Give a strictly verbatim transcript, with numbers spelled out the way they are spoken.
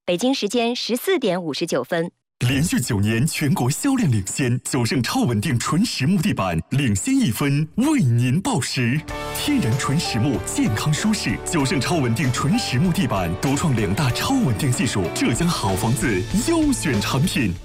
北京时间十四点五十九分。 连续九年全国销量领先，九盛超稳定纯实木地板领先一分，为您报时。天然纯实木，健康舒适。九盛超稳定纯实木地板独创两大超稳定技术，浙江好房子优选产品。